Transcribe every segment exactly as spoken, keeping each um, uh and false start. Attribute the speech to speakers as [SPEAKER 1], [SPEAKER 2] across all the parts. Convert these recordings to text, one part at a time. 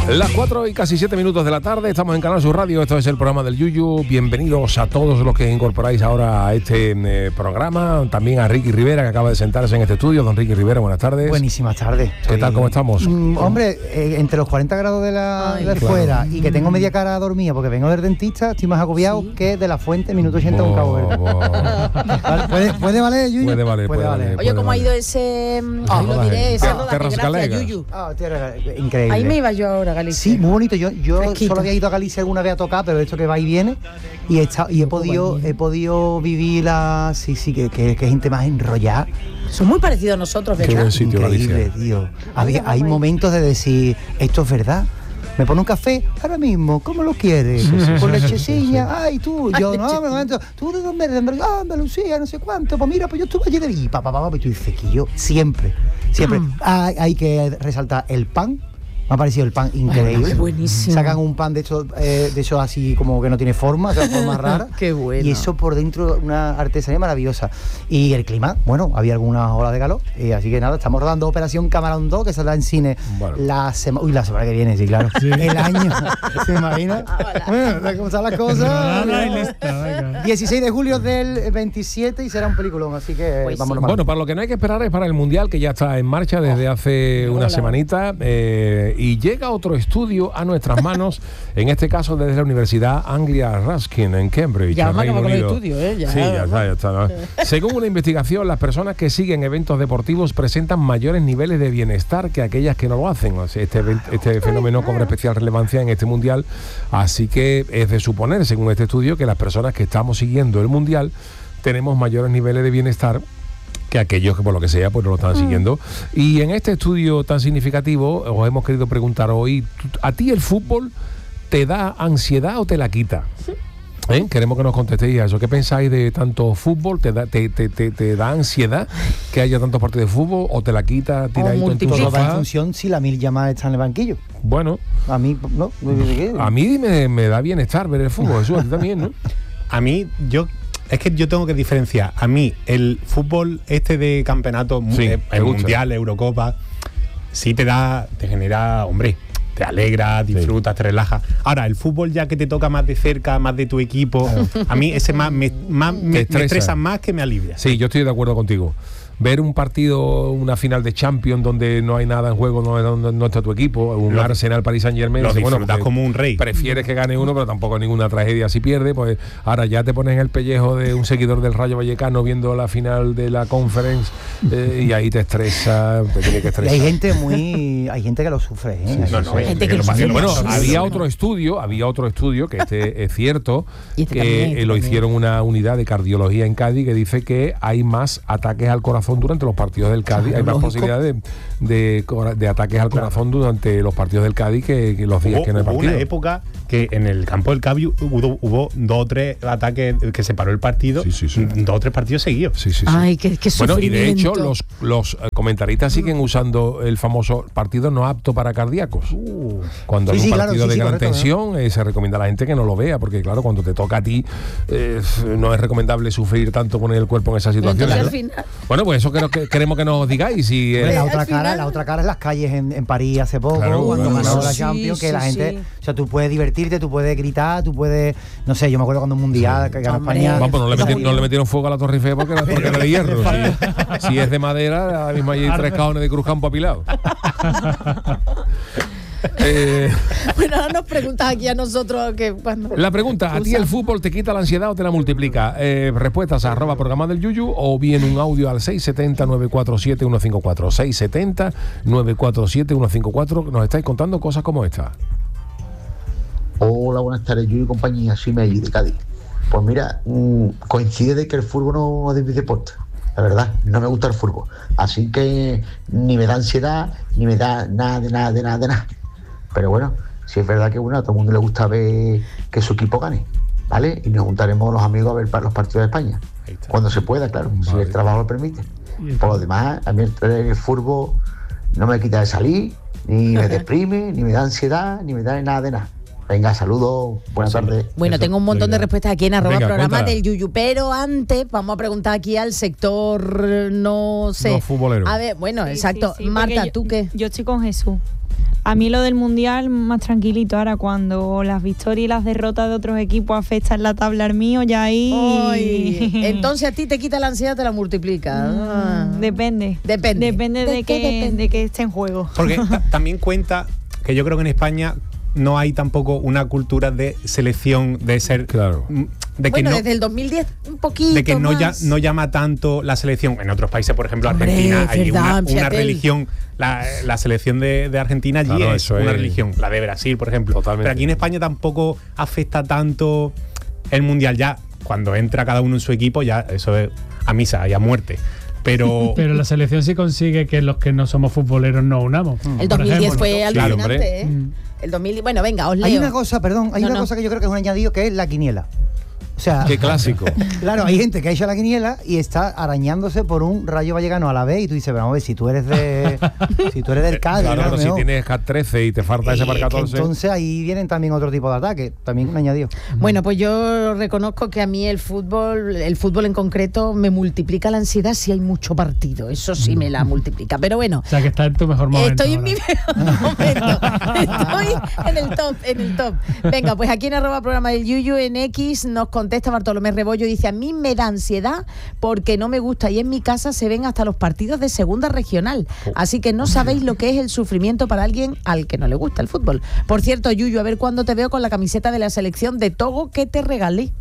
[SPEAKER 1] Las cuatro y casi siete minutos de la tarde, estamos en Canal Sur Radio, esto es el programa del Yuyu. Bienvenidos a todos los que incorporáis ahora a este eh, programa, también a Ricky Rivera, que acaba de sentarse en este estudio. Don Ricky Rivera, buenas tardes.
[SPEAKER 2] Buenísimas tardes.
[SPEAKER 1] ¿Qué tal, cómo estamos?
[SPEAKER 2] Mm, hombre, eh, entre los cuarenta grados de la
[SPEAKER 3] Ay,
[SPEAKER 2] de
[SPEAKER 1] claro.
[SPEAKER 2] fuera y que tengo media cara dormida porque vengo del dentista, estoy más agobiado
[SPEAKER 3] Sí.
[SPEAKER 2] que de la fuente, minuto ochenta un cabo verde.
[SPEAKER 1] Oh, oh.
[SPEAKER 2] Vale, ¿Puede, ¿Puede valer, Yuyu?
[SPEAKER 1] Puede valer, puede valer.
[SPEAKER 3] Oye, ¿cómo ha ido ese,
[SPEAKER 2] Ah,
[SPEAKER 3] hoy lo
[SPEAKER 1] rodaje.
[SPEAKER 3] diré, ese
[SPEAKER 1] Ter-
[SPEAKER 3] rodaje?
[SPEAKER 1] Terras
[SPEAKER 3] Gracias,
[SPEAKER 1] Galegas.
[SPEAKER 3] Yuyu.
[SPEAKER 2] Ah, tierra, increíble.
[SPEAKER 3] Ahí me iba yo ahora, Galicia.
[SPEAKER 2] Sí, muy bonito. Yo, yo
[SPEAKER 3] Fresquito.
[SPEAKER 2] solo había ido a Galicia alguna vez a tocar, pero esto que va y viene. Y he, estado- y he podido he podido vivir la... Sí, sí, que, que, que gente más enrollada.
[SPEAKER 3] Son muy parecidos a nosotros,
[SPEAKER 1] Qué
[SPEAKER 3] ¿verdad?
[SPEAKER 1] buen sitio,
[SPEAKER 2] Increíble,
[SPEAKER 1] Galicia.
[SPEAKER 2] tío. Había-
[SPEAKER 3] vamos
[SPEAKER 2] hay
[SPEAKER 3] ahí.
[SPEAKER 2] momentos de decir, esto es verdad. Me pone un café ahora mismo, ¿cómo lo quieres? Con lechecilla, ay tú, yo
[SPEAKER 3] Ay,
[SPEAKER 2] no, me
[SPEAKER 3] lechecilla.
[SPEAKER 2] momento, tú de dónde eres, de ah, Andalucía, no sé cuánto, pues mira, pues yo estuve allí de y papá, papá, y tú dices que yo siempre, siempre, hay, hay que resaltar el pan. Me ha parecido el pan increíble.
[SPEAKER 3] Qué buenísimo.
[SPEAKER 2] Sacan un pan de hecho, eh, de hecho así como que no tiene forma, o sea, forma rara.
[SPEAKER 3] Qué bueno.
[SPEAKER 2] Y eso por dentro, una artesanía maravillosa. Y el clima, bueno, había algunas olas de calor. Y así que nada, estamos rodando Operación Camarón dos, que saldrá en cine
[SPEAKER 1] Bueno.
[SPEAKER 2] la semana. Uy, la semana que viene, sí, claro. El año. ¿Se imagina? Bueno, ¿cómo están las cosas? dieciséis de julio del veintisiete y será un peliculón, así que
[SPEAKER 3] Pues sí.
[SPEAKER 2] vámonos.
[SPEAKER 1] Bueno, para lo que no hay que esperar es para el Mundial, que ya está en marcha desde hace una
[SPEAKER 3] Hola.
[SPEAKER 1] semanita, eh, y llega otro estudio a nuestras manos, en este caso desde la Universidad Anglia Ruskin en Cambridge,
[SPEAKER 3] Ya vamos a
[SPEAKER 1] Reino
[SPEAKER 3] acabar con el
[SPEAKER 1] Unido.
[SPEAKER 3] estudio, ¿eh? Ya,
[SPEAKER 1] sí, ya
[SPEAKER 3] vamos.
[SPEAKER 1] está, ya está, ¿no? Según una investigación, las personas que siguen eventos deportivos presentan mayores niveles de bienestar que aquellas que no lo hacen. O sea, este, event- este fenómeno cobra especial relevancia en este Mundial, así que es de suponer, según este estudio, que las personas que estamos siguiendo el Mundial tenemos mayores niveles de bienestar que aquellos que por lo que sea pues no lo están siguiendo. Y en este estudio tan significativo os hemos querido preguntar hoy, ¿a ti el fútbol te da ansiedad o te la quita? ¿Eh? Queremos que nos contestéis a eso. ¿Qué pensáis de tanto fútbol? ¿Te da, te, te, te, te da ansiedad que haya tantos partidos de fútbol o te la quita tiradito en tu
[SPEAKER 2] Todo va en
[SPEAKER 1] sofá?
[SPEAKER 2] función si la mil llamadas está en el banquillo.
[SPEAKER 1] Bueno,
[SPEAKER 2] A mí, no.
[SPEAKER 1] a mí me, me da bienestar ver el fútbol, eso a ti también, ¿no?
[SPEAKER 4] A mí, yo es que yo tengo que diferenciar. A mí, el fútbol este de campeonato,
[SPEAKER 1] Sí,
[SPEAKER 4] eh,
[SPEAKER 1] te
[SPEAKER 4] el
[SPEAKER 1] gusta.
[SPEAKER 4] mundial, Eurocopa, sí te da, te genera, hombre, te alegra, disfrutas, te relajas. Ahora, el fútbol ya que te toca más de cerca, más de tu equipo, a mí ese más me, más, me, me
[SPEAKER 1] estresa.
[SPEAKER 4] estresa más que me alivia.
[SPEAKER 1] Sí, yo estoy de acuerdo contigo. Ver un partido, una final de Champions donde no hay nada en juego, no, no, no está tu equipo, un
[SPEAKER 4] Lo-
[SPEAKER 1] Arsenal Paris Saint Germain,
[SPEAKER 4] lo disfrutas
[SPEAKER 1] pues,
[SPEAKER 4] como un rey.
[SPEAKER 1] prefieres que gane uno, pero tampoco es ninguna tragedia si pierde. Pues ahora ya te pones en el pellejo de un seguidor del Rayo Vallecano viendo la final de la Conference eh, y ahí te estresa, te tiene que
[SPEAKER 2] Y
[SPEAKER 1] estresar.
[SPEAKER 2] hay gente muy. Hay gente que lo sufre, ¿eh?
[SPEAKER 4] No, no,
[SPEAKER 3] Hay gente que
[SPEAKER 4] lo
[SPEAKER 3] lo
[SPEAKER 4] pasa-
[SPEAKER 3] sufre.
[SPEAKER 4] lo
[SPEAKER 1] Bueno,
[SPEAKER 4] pasa-
[SPEAKER 1] había otro estudio, había otro estudio que este es cierto,
[SPEAKER 3] Y este
[SPEAKER 1] que
[SPEAKER 3] también,
[SPEAKER 1] eh,
[SPEAKER 3] este
[SPEAKER 1] lo
[SPEAKER 3] también.
[SPEAKER 1] hicieron una unidad de cardiología en Cádiz que dice que hay más ataques al corazón durante los partidos del Cádiz, hay más
[SPEAKER 2] lógico.
[SPEAKER 1] posibilidad de, de, cora- de ataques al corazón durante los partidos del Cádiz que, que los días
[SPEAKER 4] Hubo,
[SPEAKER 1] que no hay
[SPEAKER 4] hubo
[SPEAKER 1] partido.
[SPEAKER 4] una época que en el campo del Cádiz hubo, hubo dos o tres ataques que se paró el partido,
[SPEAKER 1] Sí, sí, sí.
[SPEAKER 4] dos o tres partidos seguidos.
[SPEAKER 1] Sí, sí, sí.
[SPEAKER 3] Ay, qué, qué
[SPEAKER 1] Bueno, y de hecho
[SPEAKER 3] sufrimiento.
[SPEAKER 1] los, los eh, comentaristas siguen usando el famoso partido no apto para cardíacos. Cuando
[SPEAKER 2] Sí,
[SPEAKER 1] hay un
[SPEAKER 2] sí, claro,
[SPEAKER 1] partido
[SPEAKER 2] sí,
[SPEAKER 1] de
[SPEAKER 2] sí,
[SPEAKER 1] gran
[SPEAKER 2] correcto,
[SPEAKER 1] tensión, eh, se recomienda a la gente que no lo vea, porque claro, cuando te toca a ti, eh, no es recomendable sufrir tanto con el cuerpo en esa situación.
[SPEAKER 3] Entonces, al final-
[SPEAKER 1] Bueno, pues eso creo que queremos que nos digáis. Si, eh,
[SPEAKER 2] Hombre, la
[SPEAKER 3] al
[SPEAKER 2] otra
[SPEAKER 3] final-
[SPEAKER 2] cara, la otra cara es las calles en, en París hace poco,
[SPEAKER 1] Claro,
[SPEAKER 2] cuando
[SPEAKER 1] claro,
[SPEAKER 2] ganó
[SPEAKER 1] claro.
[SPEAKER 2] la
[SPEAKER 3] Sí,
[SPEAKER 2] Champions, que
[SPEAKER 3] sí,
[SPEAKER 2] la gente,
[SPEAKER 3] sí.
[SPEAKER 2] o sea, tú puedes divertirte, tú puedes gritar, tú puedes, no sé, yo me acuerdo cuando un mundial que ganó
[SPEAKER 3] Hombre.
[SPEAKER 2] España.
[SPEAKER 1] Vamos, pues no le,
[SPEAKER 3] Está
[SPEAKER 1] meti-
[SPEAKER 3] muy
[SPEAKER 1] no le
[SPEAKER 3] bien.
[SPEAKER 1] metieron fuego a la Torre Eiffel porque, era- porque era de hierro. Si, si es de madera, ahora mismo hay tres cajones de Cruzcampo apilados. eh,
[SPEAKER 3] Bueno, ahora nos preguntas aquí a nosotros que cuando...
[SPEAKER 1] La pregunta, ¿a ti el fútbol te quita la ansiedad o te la multiplica? Eh, respuestas a arroba programa del Yuyu o bien un audio al seis siete cero, nueve cuatro siete, uno cinco cuatro. seis siete cero, nueve cuatro siete, uno cinco cuatro. Nos estáis contando cosas como esta.
[SPEAKER 5] Hola, buenas tardes, yo y compañía, soy Melli de Cádiz. Pues mira, mmm, coincide de que el fútbol no es mi deporte, la verdad, no me gusta el fútbol. Así que ni me da ansiedad, ni me da nada, de nada, de nada, de nada. Pero bueno, sí es verdad que bueno, a todo el mundo le gusta ver que su equipo gane, ¿vale? Y nos juntaremos los amigos a ver para los partidos de España.
[SPEAKER 4] Ahí está.
[SPEAKER 5] Cuando se pueda, claro, si
[SPEAKER 1] Vale.
[SPEAKER 5] el trabajo lo permite. Por lo demás, a mí el, el fútbol no me quita de salir, ni me deprime, ni me da ansiedad, ni me da nada de nada. Venga, saludos, buenas tardes.
[SPEAKER 3] Bueno,
[SPEAKER 1] Eso,
[SPEAKER 3] tengo un montón
[SPEAKER 1] venga.
[SPEAKER 3] de respuestas aquí en arroba
[SPEAKER 1] Venga,
[SPEAKER 3] programa
[SPEAKER 1] cuéntala.
[SPEAKER 3] del Yuyu, pero antes vamos a preguntar aquí al sector, no sé.
[SPEAKER 1] No futbolero.
[SPEAKER 3] A ver, bueno,
[SPEAKER 6] Sí,
[SPEAKER 3] exacto.
[SPEAKER 6] sí, sí,
[SPEAKER 3] Marta,
[SPEAKER 6] porque yo-
[SPEAKER 3] ¿tú qué?
[SPEAKER 6] Yo estoy con Jesús. A mí lo del Mundial más tranquilito. Ahora cuando las victorias y las derrotas de otros equipos afectan la tabla al mío, ya ahí...
[SPEAKER 3] Ay, entonces a ti te quita la ansiedad, te la multiplica. Ah.
[SPEAKER 6] Depende.
[SPEAKER 3] Depende.
[SPEAKER 6] Depende de,
[SPEAKER 3] ¿De
[SPEAKER 6] que,
[SPEAKER 3] qué depende?
[SPEAKER 6] de que esté en juego.
[SPEAKER 4] Porque ta- también cuenta que yo creo que en España no hay tampoco una cultura de selección, de ser...
[SPEAKER 1] Claro.
[SPEAKER 4] De que
[SPEAKER 3] bueno,
[SPEAKER 4] no,
[SPEAKER 3] desde el dos mil diez un poquito
[SPEAKER 4] de que no, ya,
[SPEAKER 3] más.
[SPEAKER 4] no llama tanto la selección. En otros países, por ejemplo,
[SPEAKER 3] Hombre,
[SPEAKER 4] Argentina, hay
[SPEAKER 3] verdad,
[SPEAKER 4] una, una
[SPEAKER 3] fíjate.
[SPEAKER 4] religión. La, la selección de, de Argentina allí
[SPEAKER 1] Claro,
[SPEAKER 4] es
[SPEAKER 1] eso
[SPEAKER 4] una
[SPEAKER 1] es.
[SPEAKER 4] religión. La de Brasil, por ejemplo.
[SPEAKER 1] Totalmente.
[SPEAKER 4] Pero aquí en España tampoco afecta tanto el Mundial. Ya cuando entra cada uno en su equipo, ya eso es a misa y a muerte. Pero,
[SPEAKER 7] Pero la selección sí consigue que los que no somos futboleros nos unamos.
[SPEAKER 3] El
[SPEAKER 7] Por
[SPEAKER 3] dos mil diez
[SPEAKER 7] ejemplo,
[SPEAKER 3] fue
[SPEAKER 7] ¿no?
[SPEAKER 1] Claro,
[SPEAKER 3] alucinante,
[SPEAKER 1] hombre.
[SPEAKER 3] ¿eh?
[SPEAKER 7] Mm.
[SPEAKER 3] El dos mil diez, bueno, venga, os leo.
[SPEAKER 2] Hay una cosa, perdón, hay
[SPEAKER 3] No,
[SPEAKER 2] una
[SPEAKER 3] no.
[SPEAKER 2] cosa que yo creo que es un añadido, que es la quiniela. O sea,
[SPEAKER 1] Qué clásico.
[SPEAKER 2] claro, hay gente que ha hecho la quiniela y está arañándose por un Rayo Vallecano a la vez y tú dices, vamos a ver, si tú eres de si tú eres del Cádiz,
[SPEAKER 1] Claro,
[SPEAKER 2] ¿no?
[SPEAKER 1] pero si
[SPEAKER 2] Mejor.
[SPEAKER 1] tienes K trece y te falta ese
[SPEAKER 2] Y
[SPEAKER 1] para
[SPEAKER 2] es que
[SPEAKER 1] catorce.
[SPEAKER 2] entonces ahí vienen también otro tipo de ataques, también un añadido.
[SPEAKER 3] Bueno, pues yo reconozco que a mí el fútbol, el fútbol en concreto, me multiplica la ansiedad si hay mucho partido. Eso sí me la multiplica. Pero bueno,
[SPEAKER 7] O sea, que está en tu mejor momento.
[SPEAKER 3] estoy en
[SPEAKER 7] ahora.
[SPEAKER 3] mi mejor momento. Estoy en el top, en el top. Venga, pues aquí en arroba programa del Yuyu en X nos contesta Bartolomé Rebollo y dice: a mí me da ansiedad porque no me gusta y en mi casa se ven hasta los partidos de segunda regional. Así que no sabéis lo que es el sufrimiento para alguien al que no le gusta el fútbol. Por cierto, Yuyu, a ver cuándo te veo con la camiseta de la selección de Togo que te regalé.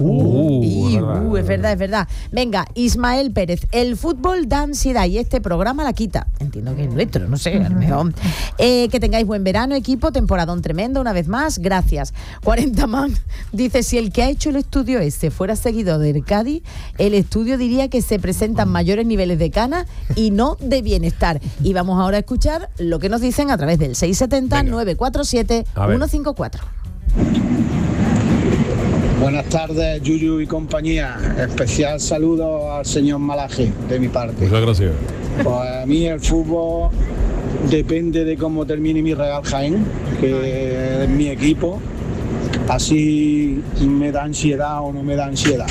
[SPEAKER 1] Uh,
[SPEAKER 3] Y,
[SPEAKER 1] es verdad.
[SPEAKER 3] uh, es verdad, es verdad. Venga, Ismael Pérez, el fútbol da ansiedad y este programa la quita. Entiendo que es nuestro, no sé, a lo mejor. Eh, que tengáis buen verano, equipo, temporadón tremendo, una vez más, gracias. cuarenta man dice: si el que ha hecho el estudio este fuera seguidor del Cádiz, el estudio diría que se presentan mayores niveles de cana y no de bienestar. Y vamos ahora a escuchar lo que nos dicen a través del seis siete cero, nueve cuatro siete, uno cinco cuatro.
[SPEAKER 8] Buenas tardes, Yuyu y compañía. Especial saludo al señor Malaje de mi parte.
[SPEAKER 1] Muchas gracias.
[SPEAKER 8] Pues a mí el fútbol depende de cómo termine mi Real Jaén, que es mi equipo. Así me da ansiedad o no me da ansiedad.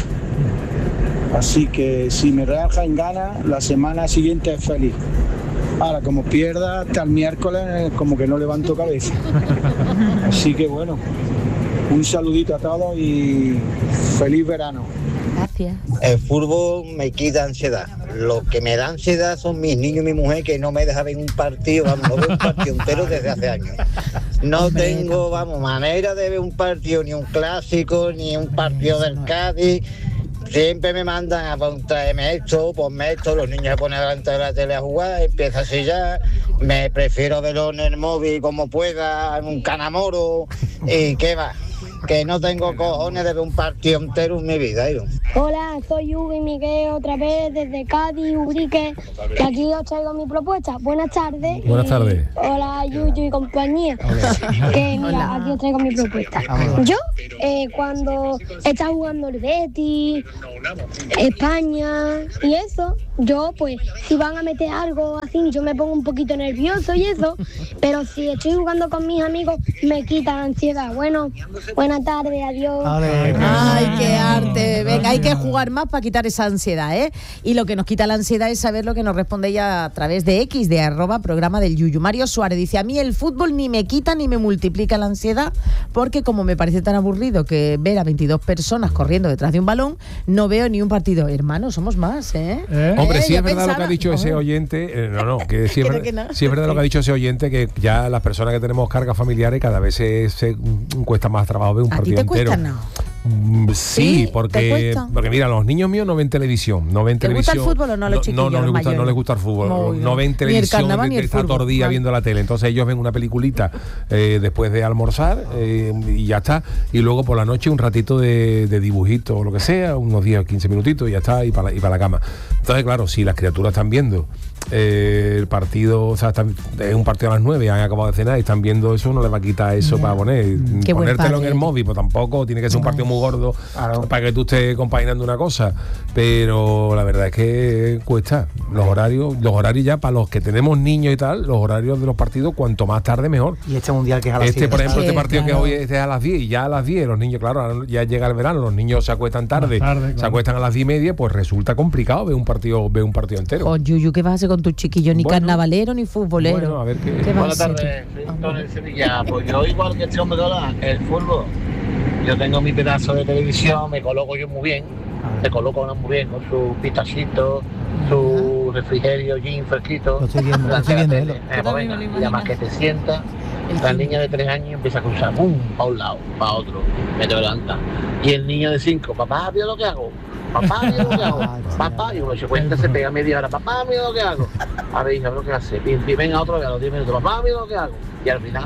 [SPEAKER 8] Así que si mi Real Jaén gana, la semana siguiente es feliz. Ahora, como pierda hasta el miércoles, como que no levanto cabeza. Así que bueno, un saludito a todos y feliz verano.
[SPEAKER 3] Gracias.
[SPEAKER 9] El fútbol me quita ansiedad. Lo que me da ansiedad son mis niños y mi mujer, que no me dejan ver un partido, vamos, no veo un partido entero desde hace años. No
[SPEAKER 3] Hombre,
[SPEAKER 9] tengo, vamos, manera de ver un partido, ni un clásico, ni un partido del Cádiz. Siempre me mandan a pues, traerme esto, ponme esto, los niños se ponen delante de la tele a jugar, empieza así ya. Me prefiero verlo en el móvil como pueda, en un canamoro, y qué va. Que no tengo cojones de ver un partido entero en mi vida. ¿eh?
[SPEAKER 10] Hola, soy Hugo y Miguel otra vez desde Cádiz, Ubrique, y aquí os traigo mi propuesta. Buenas tardes.
[SPEAKER 1] Buenas
[SPEAKER 10] y
[SPEAKER 1] tardes.
[SPEAKER 10] Hola, Yuyu y compañía. Que mira,
[SPEAKER 3] Hola.
[SPEAKER 10] aquí os traigo mi propuesta. Yo, eh, cuando está jugando el Betis, España y eso, yo pues, si van a meter algo así, yo me pongo un poquito nervioso y eso, pero si estoy jugando con mis amigos, me quita la ansiedad. Bueno, buenas tardes, adiós.
[SPEAKER 2] Vale.
[SPEAKER 3] Ay, qué arte. Venga, hay que jugar más para quitar esa ansiedad, ¿eh? Y lo que nos quita la ansiedad es saber lo que nos responde ella a través de X, de arroba programa del Yuyu. Mario Suárez dice: a mí el fútbol ni me quita ni me multiplica la ansiedad, porque como me parece tan aburrido que ver a veintidós personas corriendo detrás de un balón, no veo ni un partido. Hermano, somos más, ¿eh?
[SPEAKER 7] ¿Eh?
[SPEAKER 1] Hombre,
[SPEAKER 3] Eh,
[SPEAKER 1] sí
[SPEAKER 3] yo
[SPEAKER 1] es verdad lo que
[SPEAKER 3] pensaba-
[SPEAKER 1] ha dicho ese
[SPEAKER 3] Hombre.
[SPEAKER 1] oyente. eh, no, no, que sí es,
[SPEAKER 3] Creo
[SPEAKER 1] verdad,
[SPEAKER 3] que no.
[SPEAKER 1] sí es verdad lo que ha dicho ese oyente, que ya las personas que tenemos cargas familiares cada vez se, se mm, cuesta más trabajo ver un
[SPEAKER 3] ¿A ti
[SPEAKER 1] partido
[SPEAKER 3] te
[SPEAKER 1] entero.
[SPEAKER 3] cuesta? No.
[SPEAKER 1] Mm, Sí,
[SPEAKER 3] ¿Sí? ¿Te
[SPEAKER 1] porque
[SPEAKER 3] cuesta?
[SPEAKER 1] porque mira, los niños míos no ven televisión, no ven
[SPEAKER 3] ¿Te gusta
[SPEAKER 1] televisión.
[SPEAKER 3] el fútbol o no a los
[SPEAKER 1] no,
[SPEAKER 3] chiquillos,
[SPEAKER 1] no, no
[SPEAKER 3] los
[SPEAKER 1] les gusta, no
[SPEAKER 3] mayores?
[SPEAKER 1] les gusta el fútbol,
[SPEAKER 3] Muy
[SPEAKER 1] no
[SPEAKER 3] bien.
[SPEAKER 1] ven
[SPEAKER 3] Ni el
[SPEAKER 1] televisión,
[SPEAKER 3] carnaval ni
[SPEAKER 1] de-
[SPEAKER 3] el
[SPEAKER 1] está todo
[SPEAKER 3] fútbol.
[SPEAKER 1] el día
[SPEAKER 3] Vale.
[SPEAKER 1] viendo la tele. Entonces ellos ven una peliculita eh, después de almorzar eh, y ya está. Y luego por la noche un ratito de, de dibujito o lo que sea, unos diez o quince minutitos y ya está, y para la, y para la cama. Entonces, claro, si las criaturas están viendo eh, el partido, o sea, están, es un partido a las nueve, han acabado de cenar y están viendo eso, no les va a quitar eso
[SPEAKER 3] Ya.
[SPEAKER 1] para poner.
[SPEAKER 3] Qué buen
[SPEAKER 1] Ponértelo
[SPEAKER 3] padre.
[SPEAKER 1] en el móvil, pues tampoco tiene que ser un partido muy muy gordo
[SPEAKER 2] Claro.
[SPEAKER 1] para que tú estés compaginando una cosa. Pero la verdad es que cuesta. Los horarios, los horarios ya para los que tenemos niños y tal, los horarios de los partidos, cuanto más tarde mejor.
[SPEAKER 2] Y este mundial que es a las
[SPEAKER 1] Este,
[SPEAKER 2] siete.
[SPEAKER 1] por ejemplo,
[SPEAKER 3] Sí,
[SPEAKER 1] este partido
[SPEAKER 3] claro.
[SPEAKER 1] que hoy es a las diez y ya a las diez, los niños, claro, ahora ya llega el verano, los niños se acuestan tarde,
[SPEAKER 7] Más tarde,
[SPEAKER 1] se
[SPEAKER 7] claro.
[SPEAKER 1] acuestan a las diez y media, pues resulta complicado ver un partido, ver un partido entero.
[SPEAKER 3] Oh, Yuyu, ¿qué vas a hacer con tus chiquillos? Ni
[SPEAKER 1] Bueno.
[SPEAKER 3] carnavalero ni futbolero.
[SPEAKER 1] Bueno, a ver qué-
[SPEAKER 3] ¿Qué vas
[SPEAKER 9] Buenas
[SPEAKER 3] a hacer?
[SPEAKER 9] tardes, Clinton en Sevilla. Pues yo igual que este hombre que habla, el fútbol. Yo tengo mi pedazo de televisión, me coloco yo muy bien, me coloco uno muy bien con su pistachito, su refrigerio, gin fresquito.
[SPEAKER 2] Lo estoy viendo, lo
[SPEAKER 9] delante
[SPEAKER 2] estoy
[SPEAKER 9] de la
[SPEAKER 2] viendo,
[SPEAKER 9] tele.
[SPEAKER 2] Elo.
[SPEAKER 9] Eh, pues venga, y además que te sientas, la niña de tres años empieza a cruzar, pum, para un lado, para otro, me te levanta. Y el niño de cinco, papá, mira lo que hago. Papá, mira lo que hago. Papá, y uno se cuenta, se pega media hora. Papá, mira lo que hago. A ver, hija, lo que hace. Pim, pim, venga otro vez a los diez minutos. Papá, mira lo que hago. Y al final,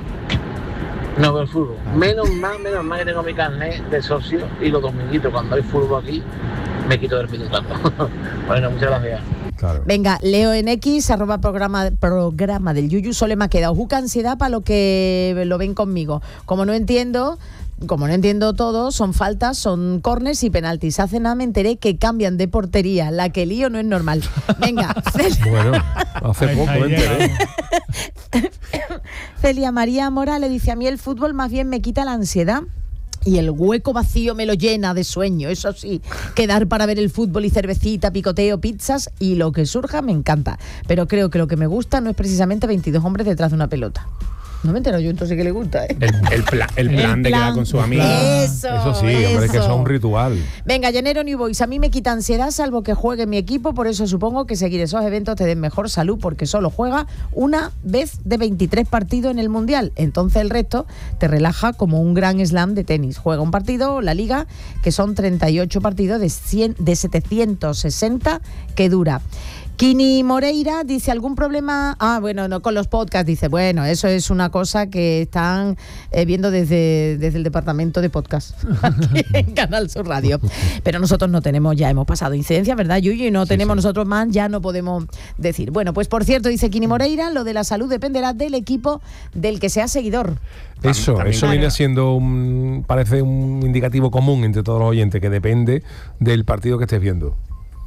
[SPEAKER 9] no veo el fútbol. Menos mal, menos mal que tengo mi carnet de socio y los dominguitos, cuando hay fútbol aquí, me quito del minutazo. Bueno, muchas gracias.
[SPEAKER 1] Claro.
[SPEAKER 3] Venga, Leo en X, arroba programa, programa del Yuyu, solo me ha quedado juca ansiedad para lo que lo ven conmigo. Como no entiendo, como no entiendo todo, son faltas, son corners y penaltis. Hace nada me enteré que cambian de portería. La que lío no es normal. Venga, Celia,
[SPEAKER 1] Bueno, hace
[SPEAKER 7] Ahí-
[SPEAKER 1] poco
[SPEAKER 7] ahí
[SPEAKER 1] me enteré.
[SPEAKER 7] llegamos.
[SPEAKER 3] Celia María Mora le dice: a mí el fútbol más bien me quita la ansiedad. Y el hueco vacío me lo llena de sueño. Eso sí, quedar para ver el fútbol y cervecita, picoteo, pizzas y lo que surja me encanta. Pero creo que lo que me gusta no es precisamente veintidós hombres detrás de una pelota. No me entero yo, entonces que le gusta, ¿eh?
[SPEAKER 4] El, el, pla- el plan de quedar con sus amigos.
[SPEAKER 3] Eso,
[SPEAKER 1] Eso sí, hombre, que eso es un ritual.
[SPEAKER 3] Venga, Llanero New Boys, a mí me quita ansiedad salvo que juegue mi equipo, por eso supongo que seguir esos eventos te den mejor salud, porque solo juega una vez de veintitrés partidos en el Mundial. Entonces el resto te relaja como un gran slam de tenis. Juega un partido, la liga, que son treinta y ocho partidos de, cien, de setecientos sesenta que dura. Kini Moreira dice: ¿algún problema? Ah, bueno, no, con los podcasts. Dice, bueno, eso es una cosa que están eh, viendo desde, desde el departamento de podcast aquí en Canal Sur Radio. Pero nosotros no tenemos, ya hemos pasado incidencias, ¿verdad, Yuyu? Y no
[SPEAKER 1] Sí,
[SPEAKER 3] tenemos
[SPEAKER 1] sí.
[SPEAKER 3] nosotros más, ya no podemos decir. Bueno, pues por cierto, dice Kini Moreira, lo de la salud dependerá del equipo del que sea seguidor.
[SPEAKER 1] Eso,
[SPEAKER 4] También,
[SPEAKER 1] eso
[SPEAKER 4] claro.
[SPEAKER 1] viene siendo un, parece un indicativo común entre todos los oyentes, que depende del partido que estés viendo.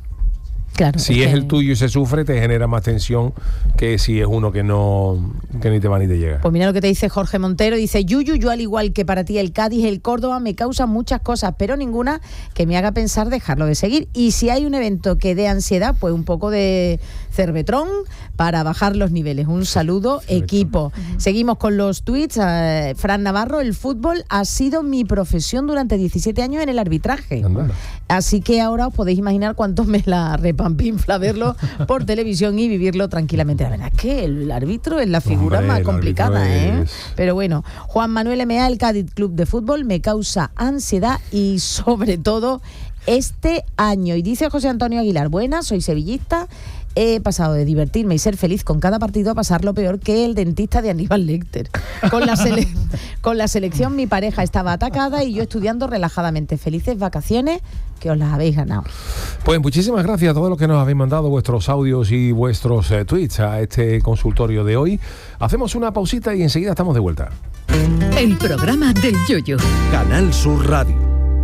[SPEAKER 3] Claro.
[SPEAKER 1] Si es
[SPEAKER 3] que-
[SPEAKER 1] el tuyo y se sufre, te genera más tensión que si es uno que no, que ni te va ni te llega.
[SPEAKER 3] Pues mira lo que te dice Jorge Montero, dice: Yuyu, yo al igual que para ti el Cádiz, el Córdoba me causan muchas cosas, pero ninguna que me haga pensar dejarlo de seguir. Y si hay un evento que dé ansiedad, pues un poco de cervetrón para bajar los niveles. Un saludo, equipo. Seguimos con los tweets. Eh, Fran Navarro, el fútbol ha sido mi profesión durante diecisiete años en el arbitraje.
[SPEAKER 1] Anda.
[SPEAKER 3] Así que ahora os podéis imaginar cuánto me la repampinfla verlo por televisión y vivirlo tranquilamente. La verdad es que el árbitro es la figura
[SPEAKER 1] Hombre,
[SPEAKER 3] más
[SPEAKER 1] el
[SPEAKER 3] complicada,
[SPEAKER 1] árbitro
[SPEAKER 3] ¿eh?
[SPEAKER 1] es-
[SPEAKER 3] Pero bueno, Juan Manuel M A, el Cádiz Club de Fútbol, me causa ansiedad y sobre todo este año. Y dice José Antonio Aguilar: buenas, soy sevillista. He pasado de divertirme y ser feliz con cada partido a pasar lo peor que el dentista de Aníbal Lecter. Con la, sele- con la selección mi pareja estaba atacada y yo estudiando relajadamente. Felices vacaciones, que os las habéis ganado.
[SPEAKER 1] Pues muchísimas gracias a todos los que nos habéis mandado vuestros audios y vuestros eh, tweets a este consultorio de hoy. Hacemos una pausita y enseguida estamos de vuelta.
[SPEAKER 11] El programa del Yoyo.
[SPEAKER 12] Canal Sur Radio.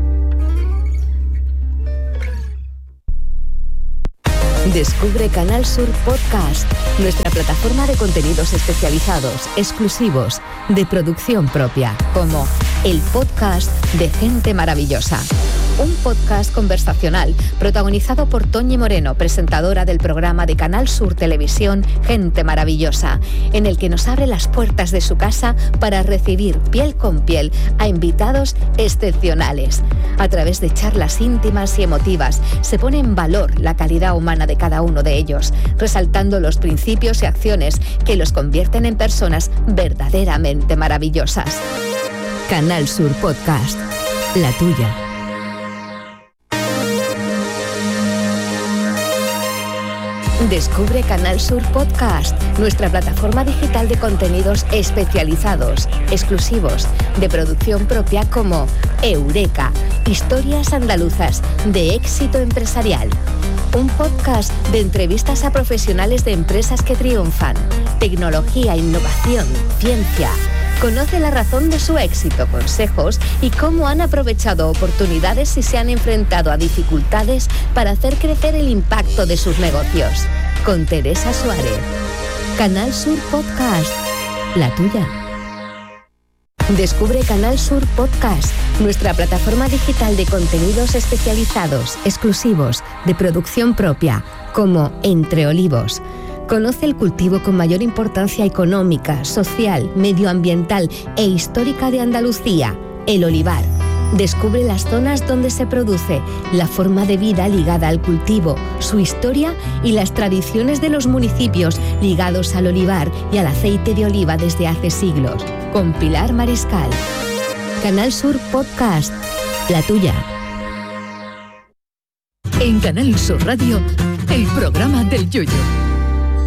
[SPEAKER 11] Descubre Canal Sur Podcast, nuestra plataforma de contenidos especializados, exclusivos, de producción propia, como el podcast de Gente Maravillosa. Un podcast conversacional protagonizado por Toñi Moreno, presentadora del programa de Canal Sur Televisión Gente Maravillosa, en el que nos abre las puertas de su casa para recibir piel con piel a invitados excepcionales. A través de charlas íntimas y emotivas se pone en valor la calidad humana de cada uno de ellos, resaltando los principios y acciones que los convierten en personas verdaderamente maravillosas. Canal Sur Podcast, la tuya. Descubre Canal Sur Podcast, nuestra plataforma digital de contenidos especializados, exclusivos, de producción propia, como Eureka, historias andaluzas de éxito empresarial. Un podcast de entrevistas a profesionales de empresas que triunfan, tecnología, innovación, ciencia, Conoce la razón de su éxito, consejos y cómo han aprovechado oportunidades y se han enfrentado a dificultades para hacer crecer el impacto de sus negocios. Con Teresa Suárez. Canal Sur Podcast. La tuya. Descubre Canal Sur Podcast, nuestra plataforma digital de contenidos especializados, exclusivos, de producción propia, como Entre Olivos. Conoce el cultivo con mayor importancia económica, social, medioambiental e histórica de Andalucía, el olivar. Descubre las zonas donde se produce, la forma de vida ligada al cultivo, su historia y las tradiciones de los municipios ligados al olivar y al aceite de oliva desde hace siglos. Con Pilar Mariscal. Canal Sur Podcast. La tuya.
[SPEAKER 13] En Canal Sur Radio, el programa del Yoyo.